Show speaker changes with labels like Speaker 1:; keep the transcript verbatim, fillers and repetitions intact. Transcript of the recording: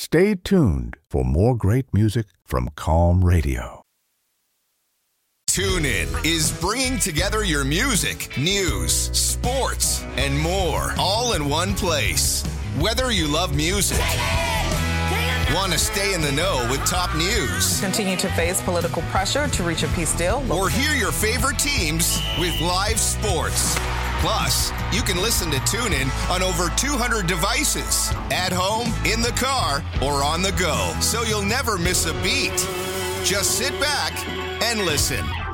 Speaker 1: Stay tuned for more great music from Calm Radio.
Speaker 2: TuneIn is bringing together your music, news, sports, and more all in one place. Whether you love music, want to stay in the know with top news,
Speaker 3: continue to face political pressure to reach a peace deal,
Speaker 2: or hear your favorite teams with live sports. Plus, you can listen to TuneIn on over two hundred devices, at home, in the car, or on the go, so you'll never miss a beat. Just sit back and listen.